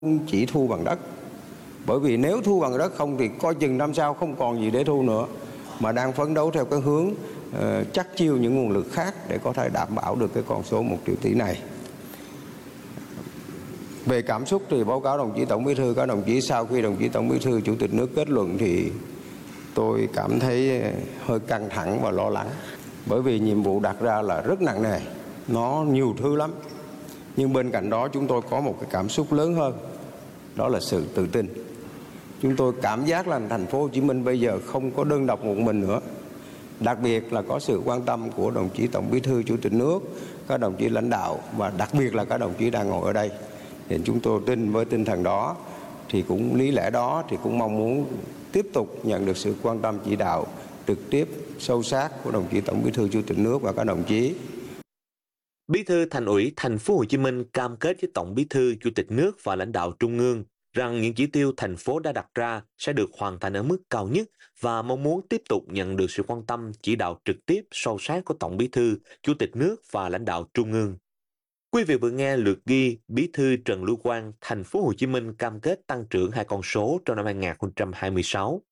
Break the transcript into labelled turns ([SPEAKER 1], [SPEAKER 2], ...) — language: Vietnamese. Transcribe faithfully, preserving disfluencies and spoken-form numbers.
[SPEAKER 1] chỉ thu bằng đất. Bởi vì nếu thu bằng đất không thì coi chừng năm sau không còn gì để thu nữa, mà đang phấn đấu theo cái hướng uh, chắc chiêu những nguồn lực khác để có thể đảm bảo được cái con số một triệu tỷ này. Về cảm xúc thì báo cáo đồng chí Tổng Bí thư, các đồng chí, sau khi đồng chí Tổng Bí thư Chủ tịch nước kết luận thì tôi cảm thấy hơi căng thẳng và lo lắng. Bởi vì nhiệm vụ đặt ra là rất nặng nề, nó nhiều thứ lắm. Nhưng bên cạnh đó chúng tôi có một cái cảm xúc lớn hơn, đó là sự tự tin. Chúng tôi cảm giác là thành phố Hồ Chí Minh bây giờ không có đơn độc một mình nữa. Đặc biệt là có sự quan tâm của đồng chí Tổng Bí thư Chủ tịch nước, các đồng chí lãnh đạo và đặc biệt là các đồng chí đang ngồi ở đây. Thì chúng tôi tin với tinh thần đó thì cũng lý lẽ đó thì cũng mong muốn tiếp tục nhận được sự quan tâm chỉ đạo trực tiếp sâu sát của đồng chí Tổng Bí thư Chủ tịch nước và các đồng chí.
[SPEAKER 2] Bí thư Thành ủy Thành phố Hồ Chí Minh cam kết với Tổng Bí thư Chủ tịch nước và lãnh đạo Trung ương rằng những chỉ tiêu thành phố đã đặt ra sẽ được hoàn thành ở mức cao nhất và mong muốn tiếp tục nhận được sự quan tâm chỉ đạo trực tiếp sâu sát của Tổng Bí thư, Chủ tịch nước và lãnh đạo Trung ương. Quý vị vừa nghe lượt ghi Bí thư Trần Lưu Quang Thành phố Hồ Chí Minh cam kết tăng trưởng hai con số trong năm hai nghìn không trăm hai mươi sáu.